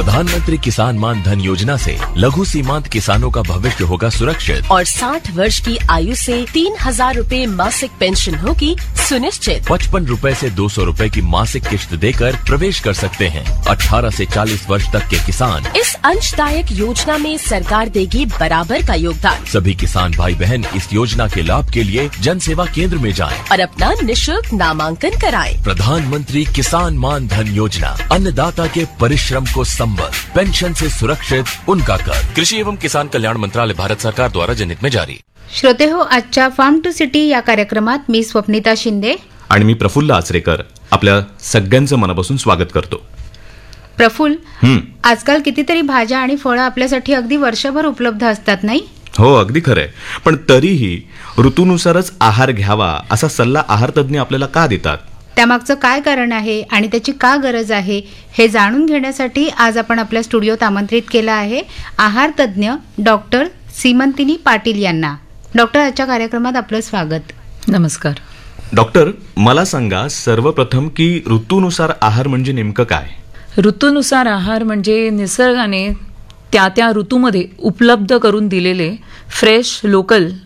प्रधानमंत्री किसान मान धन योजना से लघु सीमांत किसानों का भविष्य होगा सुरक्षित और 60 वर्ष की आयु से 3,000 रूपए मासिक पेंशन होगी सुनिश्चित। 55 रूपए से 200 रूपए की मासिक किश्त देकर प्रवेश कर सकते हैं। 18 से 40 वर्ष तक के किसान इस अंशदायक योजना में सरकार देगी बराबर का योगदान। सभी किसान भाई बहन इस योजना के लाभ के लिए जन सेवा केंद्र में जाएं और अपना निशुल्क नामांकन कराएं। प्रधानमंत्री किसान मान धन योजना, अन्नदाता के परिश्रम को संबल, पेंशन से सुरक्षित उनका कर। कृषि एवं किसान कल्याण मंत्रालय, भारत सरकार द्वारा जनहित में जारी। श्रोते हो, आजच्या फार्म टू सिटी या कार्यक्रमात मी स्वप्निता शिंदे आणि मी प्रफुल्ल आचरेकर आपल्या सगळ्यांचं मनापासून स्वागत करतो. प्रफुल्ल, आजकाल कितीतरी भाज्या आणि फळं आपल्यासाठी अगदी वर्षभर उपलब्ध असतात, नाही? हो, अगदी खरंय. पण तरीही ऋतूनुसारच आहार घ्यावा असा सल्ला आहार तज्ज्ञ आपल्याला का देतात? त्यामागचं काय कारण आहे आणि त्याची का गरज आहे हे जाणून घेण्यासाठी आज आपण आपल्या स्टुडिओत आमंत्रित केलं आहे आहार तज्ज्ञ डॉक्टर सीमंतिनी पाटील यांना. डॉक्टर, आजच्या कार्यक्रमात आपलं स्वागत. नमस्कार. डॉक्टर, मला सांगा सर्वप्रथम की ऋतूनुसार आहार म्हणजे नेमकं काय? ऋतूनुसार आहार म्हणजे निसर्गाने त्या ऋतूमध्ये उपलब्ध करून दिलेले फ्रेश, लोकल